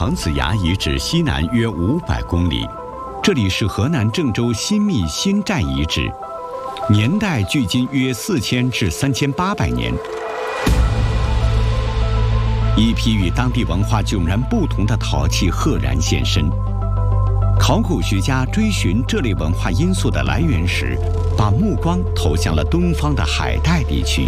陶子崖遗址西南约500公里，这里是河南郑州新密新寨遗址，年代距今约4000至3800年。一批与当地文化迥然不同的陶器赫然现身。考古学家追寻这类文化因素的来源时，把目光投向了东方的海带地区。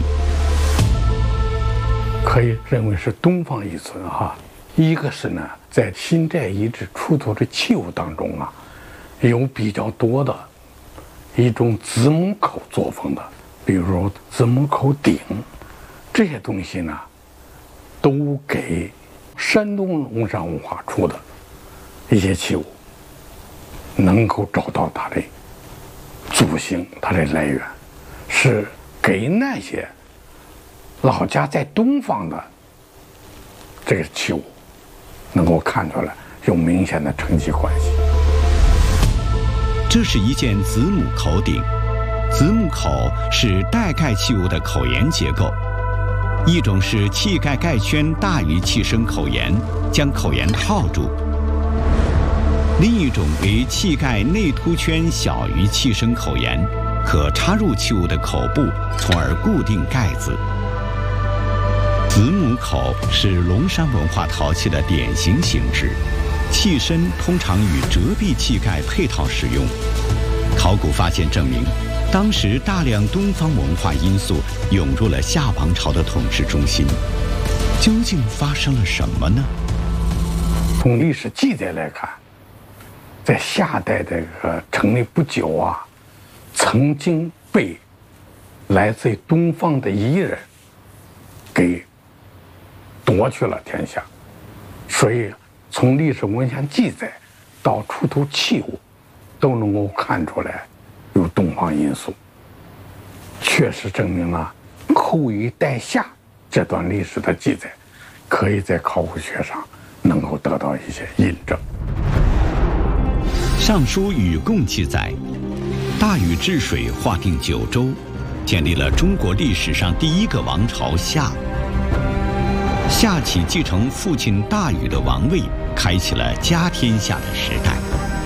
可以认为是东方遗存哈。一个是呢，在新寨遗址出土的器物当中啊，有比较多的一种子母口作风的，比如子母口鼎，这些东西呢，都给山东龙山文化出的一些器物，能够找到它的祖先，它的来源，是给那些老家在东方的这个器物能够看出来有明显的承继关系。 这是一件子母口鼎，子母口是带盖器物的口沿结构，一种是器盖盖圈大于器身口沿，将口沿套住；另一种为器盖内凸圈小于器身口沿，可插入器物的口部，从而固定盖子。子母口是龙山文化陶器的典型形制，器身通常与折壁器盖配套使用。考古发现证明，当时大量东方文化因素涌入了夏王朝的统治中心。究竟发生了什么呢？ 从历史记载来看，在夏代这个成立不久啊，曾经被来自于东方的夷人给夺去了天下，所以从历史文献记载到出土器物，都能够看出来有东方因素，确实证明了后夷代夏这段历史的记载，可以在考古学上能够得到一些印证。 《尚书·禹贡》记载，大禹治水，划定9州，建立了中国历史上第一个王朝夏。夏启继承父亲大禹的王位，开启了家天下的时代。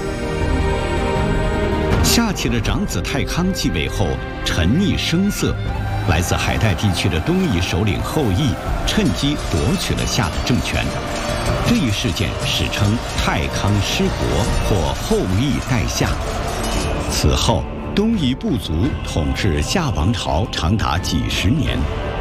夏启的长子太康继位后，沉溺声色，来自海带地区的东夷首领后羿趁机夺取了夏的政权。这一事件史称太康失国或后羿代夏。此后，东夷部族统治夏王朝长达几十年。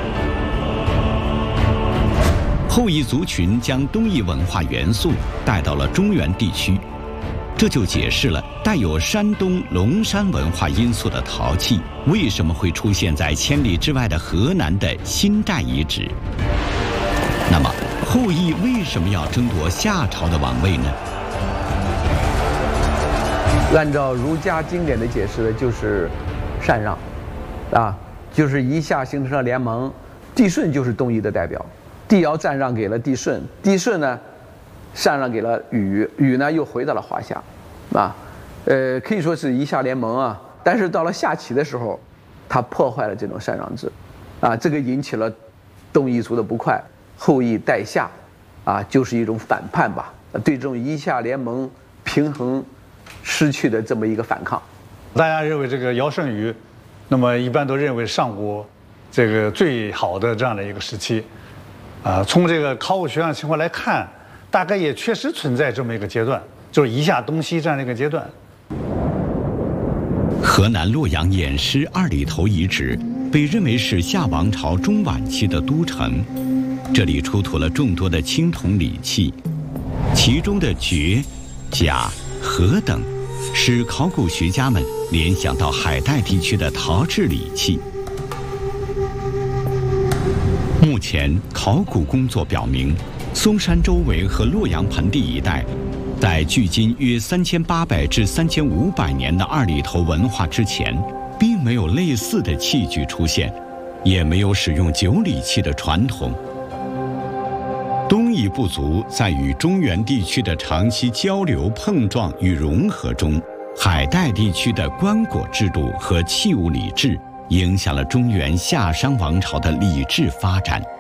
后羿族群将东夷文化元素带到了中原地区，这就解释了带有山东龙山文化因素的陶器为什么会出现在千里之外的河南的新寨遗址。那么，后羿为什么要争夺夏朝的王位呢？ 按照儒家经典的解释，就是禅让，就是夷夏形成了联盟，帝舜就是东夷的代表。帝尧禅让给了帝舜，帝舜呢禅让给了禹，禹呢又回到了华夏，可以说是夷夏联盟啊。但是到了夏启的时候，他破坏了这种禅让制，这个引起了东夷族的不快，后羿代夏，就是一种反叛吧，对这种夷夏联盟平衡失去的这么一个反抗。 大家认为这个尧舜禹，那么一般都认为上古这个最好的这样的一个时期。从这个考古学上情况来看，大概也确实存在这么一个阶段，就是夷夏东西这样的一个阶段。 河南洛阳偃师二里头遗址被认为是夏王朝中晚期的都城，这里出土了众多的青铜礼器，其中的爵、甲、禾等，使考古学家们联想到海带地区的陶制礼器。目前，考古工作表明，嵩山周围和洛阳盆地一带，在距今约3800至3500年的二里头文化之前，并没有类似的器具出现，也没有使用酒礼器的传统。东夷部族在与中原地区的长期交流、碰撞与融合中，海带地区的棺椁制度和器物礼制影响了中原夏商王朝的礼制发展。